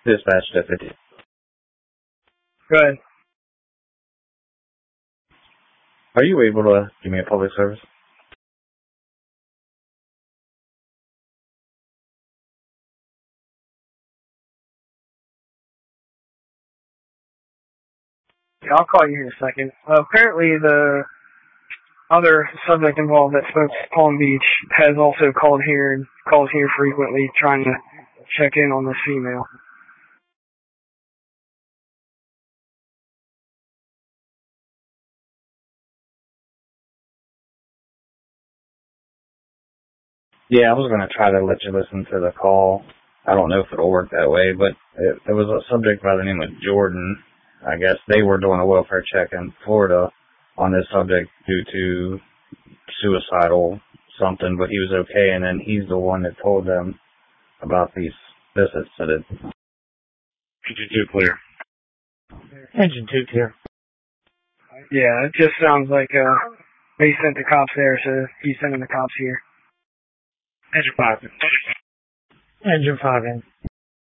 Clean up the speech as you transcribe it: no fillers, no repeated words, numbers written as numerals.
Dispatch deputy. Go ahead. Are you able to give me a public service? Yeah, I'll call you in a second. Apparently the other subject involved that spoke to Palm Beach has also called here and calls here frequently trying to check in on this female. Yeah, I was going to try to let you listen to the call. I don't know if it'll work that way, but it was a subject by the name of Jordan. I guess they were doing a welfare check in Florida on this subject due to suicidal something, but he was okay, and then he's the one that told them about these visits that it... Engine 2 clear. Engine 2 clear. Yeah, it just sounds like they sent the cops there, so he's sending the cops here. Engine 5 in. Engine 5 in.